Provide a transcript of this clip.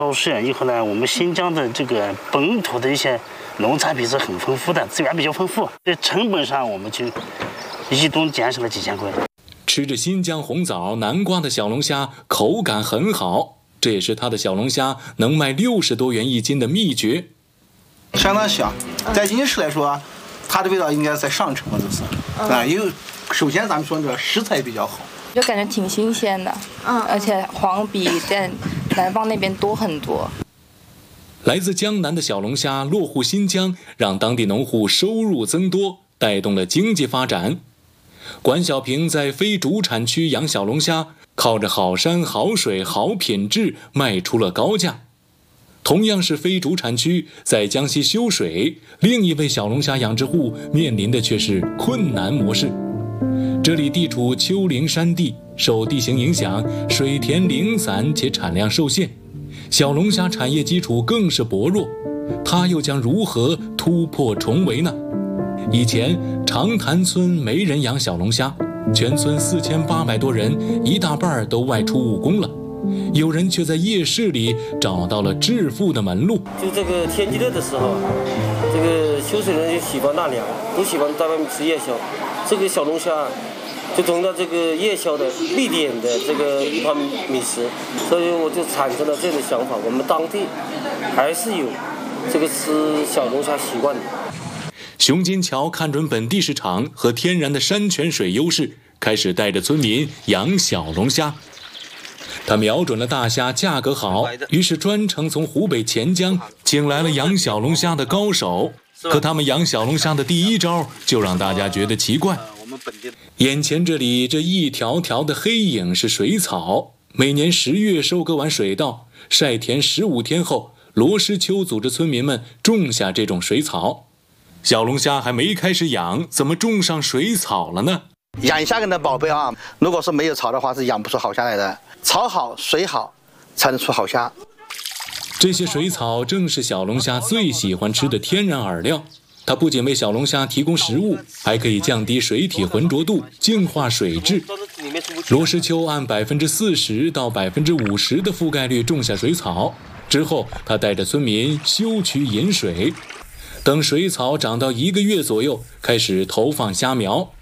超市以后呢，我们新疆的这个本土的一些农产品是很丰富的，资源比较丰富，在成本上我们就一吨减少了几千块。 吃着新疆红枣、南瓜的小龙虾，口感很好，这也是它的小龙虾能卖60多元一斤的秘诀。 相当香，在饮食来说，它的味道应该在上乘了，就是因为首先咱们说这食材比较好， 就感觉挺新鲜的，而且黄比在南方那边多很多。 来自江南的小龙虾落户新疆，让当地农户收入增多，带动了经济发展。管小平在非主产区养小龙虾，靠着好山好水好品质卖出了高价。同样是非主产区，在江西修水，另一位小龙虾养殖户面临的却是困难模式。这里地处丘陵山地，受地形影响，水田零散且产量受限，小龙虾产业基础更是薄弱，它又将如何突破重围呢？以前长潭村没人养小龙虾，全村4800多人，一大半都外出务工了。有人却在夜市里找到了致富的门路。 就这个天气热的时候，这个修水人就喜欢纳凉，都喜欢在外面吃夜宵。这个小龙虾就成了这个夜宵的必点的这个一盘美食，所以我就产生了这样的想法，我们当地还是有这个吃小龙虾习惯的。 熊金桥看准本地市场和天然的山泉水优势，开始带着村民养小龙虾。他瞄准了大虾价格好，于是专程从湖北潜江请来了养小龙虾的高手。可他们养小龙虾的第一招就让大家觉得奇怪。眼前这里这一条条的黑影是水草，每年10月收割完水稻，晒田15天后，罗师秋组织村民们种下这种水草。小龙虾还没开始养，怎么种上水草了呢？ 养虾人的宝贝啊，如果是没有草的话，是养不出好虾来的。草好水好，才能出好虾。 这些水草正是小龙虾最喜欢吃的天然饵料，它不仅为小龙虾提供食物，还可以降低水体浑浊度，净化水质。罗师秋按40%到50%的覆盖率种下水草，之后他带着村民修渠引水，等水草长到1个月左右，开始投放虾苗。